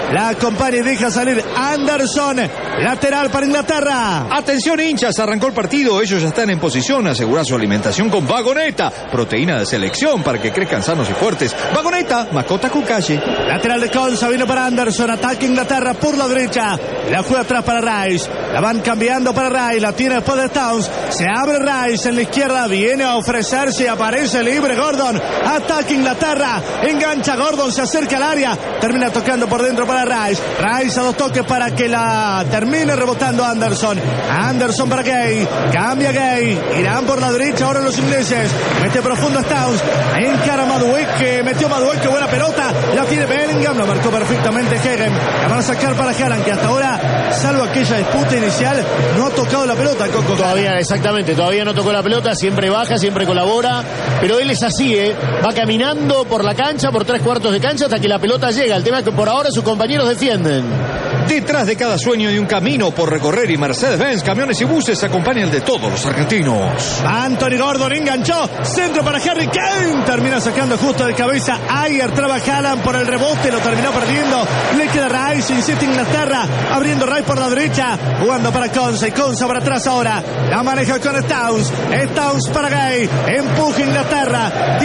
la acompaña y deja salir Anderson, lateral para Inglaterra. Atención hinchas, arrancó el partido, ellos ya están en posición, asegurar su alimentación con Vagoneta, proteína de selección para que crezcan sanos y fuertes. Vagoneta, mascota con calle. Lateral de Konsa, vino para Anderson, ataque Inglaterra por la derecha, la juega atrás para Rice, la van cambiando para Rice, la tiene después de Stones, se abre Rice en la izquierda, viene a ofrecerse y aparece libre Gordon, ataque Inglaterra, engancha Gordon, se acerca al área, termina tocando por dentro para Rice a 2 toques para que la termine rebotando Anderson para Gay, cambia Gay, irán por la derecha ahora los ingleses, mete profundo Stones, encara Madueke, metió Madueke, buena pelota, la tiene Bellingham, lo marcó perfectamente Hegen, la van a sacar para Haaland, que hasta ahora, salvo aquella disputa inicial, no ha tocado la pelota, Coco. Todavía, exactamente, todavía no tocó la pelota, siempre baja, siempre colabora, pero él es así, va caminando por la cancha, por 3/4 de cancha, hasta que la pelota llega. El tema es que por ahora sus compañeros defienden. Detrás de cada sueño hay un camino por recorrer y Mercedes-Benz, camiones y buses acompañan el de todos los argentinos. Anthony Gordon enganchó, centro para Harry Kane, termina sacando justo de cabeza Ayer, traba Haaland por el rebote, lo terminó perdiendo, le queda Rice, insiste Inglaterra, abriendo Rice por la derecha, jugando para Konsa y Konsa para atrás ahora, la maneja con Stones para Gay, empuja Inglaterra,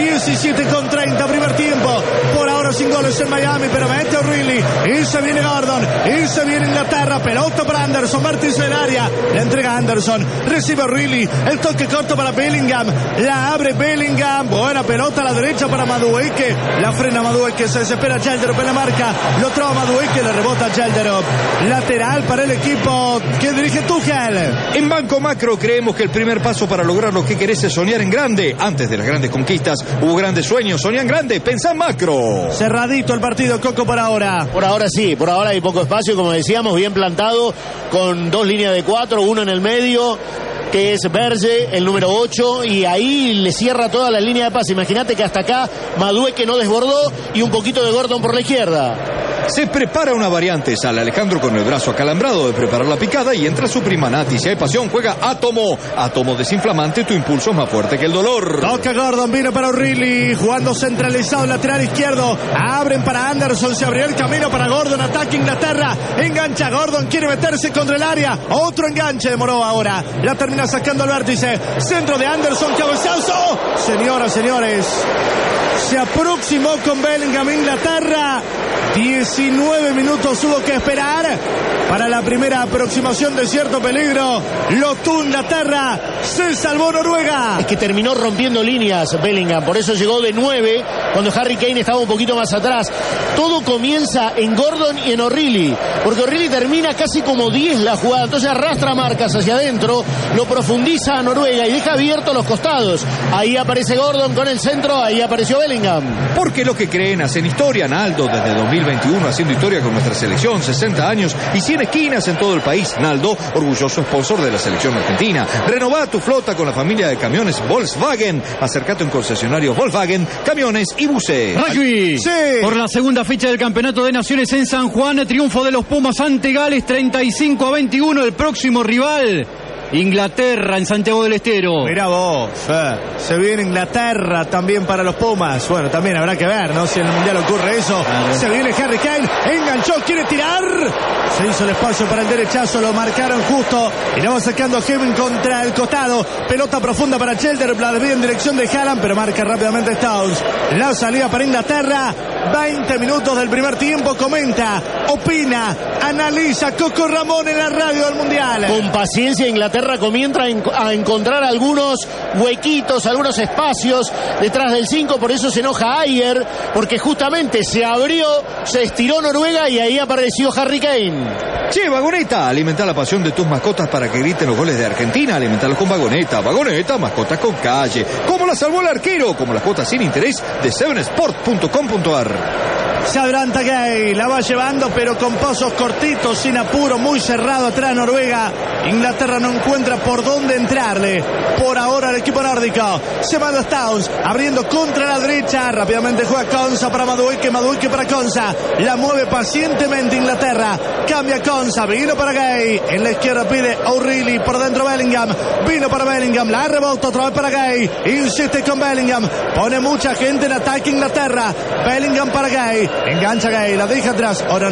17:30 primer tiempo, por ahora sin goles en Miami, pero mete O'Reilly, y se viene Gordon, y se viene Inglaterra, pelota para Anderson, vértice del área, la entrega Anderson, recibe O'Reilly, el toque corto para Bellingham, la abre Bellingham, buena pelota a la derecha para Madueke, la frena Madueke, se desespera Gelderop en la marca, lo traba Madueke, le rebota Gelderop, lateral para el equipo que dirige Tuchel. En Banco Macro creemos que el primer paso para lograr lo que querés es soñar en grande. Antes de las grandes conquistas hubo grandes sueños, soñá en grande, pensá en macro. Cerradito el partido, Coco, por ahora. Por ahora sí, por ahora hay poco espacio, como decíamos, bien plantado, con 2 líneas de 4, uno en el medio, que es Berge, el número 8, y ahí le cierra toda la línea de pase. Imagínate que hasta acá Madueke no desbordó y un poquito de Gordon por la izquierda. Se prepara una variante, sale Alejandro con el brazo acalambrado de preparar la picada y entra su prima Nati. Si hay pasión, juega Átomo desinflamante, tu impulso es más fuerte que el dolor. Toca Gordon, vino para O'Reilly, jugando centralizado, lateral izquierdo, abren para Anderson, se abrió el camino para Gordon, ataque Inglaterra, engancha Gordon, quiere meterse contra el área, otro enganche demoró ahora, la termina sacando al vértice, centro de Anderson, cabezazo, señoras, señores, se aproximó con Bellingham Inglaterra, 19 minutos hubo que esperar para la primera aproximación de cierto peligro, lo tuvo Inglaterra, se salvó Noruega. Es que terminó rompiendo líneas Bellingham, por eso llegó de 9 cuando Harry Kane estaba un poquito más atrás. Todo comienza en Gordon y en O'Reilly, porque O'Reilly termina casi como 10 la jugada, entonces arrastra marcas hacia adentro, lo profundiza a Noruega y deja abiertos los costados. Ahí aparece Gordon con el centro, ahí apareció Bellingham. Porque los que creen hacen historia. Naldo desde 2021 haciendo historia con nuestra selección, 60 años y 100 esquinas en todo el país. Naldo, orgulloso sponsor de la selección argentina. Renová tu flota con la familia de camiones Volkswagen. Acércate a un concesionario Volkswagen, camiones y buses. Rugby. Sí. Por la segunda fecha del Campeonato de Naciones en San Juan, triunfo de los Pumas ante Gales 35-21. El próximo rival, Inglaterra, en Santiago del Estero. Mirá vos, se viene Inglaterra también para los Pumas. Bueno, también habrá que ver, ¿no? Si en el Mundial ocurre eso. Se viene Harry Kane, enganchó, quiere tirar. Se hizo el espacio para el derechazo, lo marcaron justo. Y lo va sacando Heaven contra el costado. Pelota profunda para Gelder, la desvía en dirección de Haaland, pero marca rápidamente Stones. La salida para Inglaterra. 20 minutos del primer tiempo, comenta, opina, analiza Coco Ramón en la radio del Mundial. Con paciencia Inglaterra comienza a encontrar algunos huequitos, algunos espacios detrás del 5, por eso se enoja Ayer, porque justamente se abrió, se estiró Noruega y ahí apareció Harry Kane. Che, Vagoneta, alimenta la pasión de tus mascotas para que griten los goles de Argentina. Alimentalos con Vagoneta. Vagoneta, mascotas con calle. Como la salvó el arquero, como las cuotas sin interés de 7sport.com.ar. Se adelanta Gay, la va llevando pero con pasos cortitos, sin apuro, muy cerrado atrás Noruega. Inglaterra no encuentra por dónde entrarle. Por ahora el equipo nórdico. Se manda Stones, abriendo contra la derecha. Rápidamente juega Konsa para Madueke, Madueke para Konsa. La mueve pacientemente Inglaterra. Cambia Konsa, vino para Gay. En la izquierda pide O'Reilly, por dentro Bellingham. Vino para Bellingham, la rebota otra vez para Gay. Insiste con Bellingham. Pone mucha gente en ataque Inglaterra. Bellingham para Gay. Engancha Gay, la deja atrás. Ahora